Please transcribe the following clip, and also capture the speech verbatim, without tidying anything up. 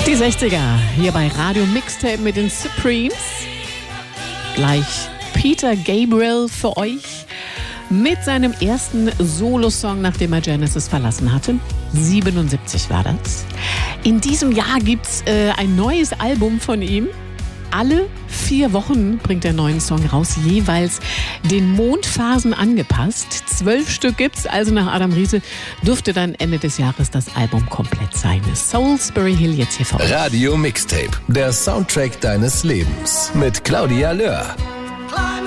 Die sechziger hier bei Radio Mixtape mit den Supremes. Gleich Peter Gabriel für euch mit seinem ersten Solosong, nachdem er Genesis verlassen hatte. siebenundsiebzig war das. In diesem Jahr gibt's äh, ein neues Album von ihm. Alle vier Wochen bringt er einen neuen Song raus, jeweils den Mondphasen angepasst. Zwölf Stück gibt's, also nach Adam Riese dürfte dann Ende des Jahres das Album komplett sein. Soulsbury Hill jetzt hier vor euch. Radio Mixtape, der Soundtrack deines Lebens mit Claudia Löhr.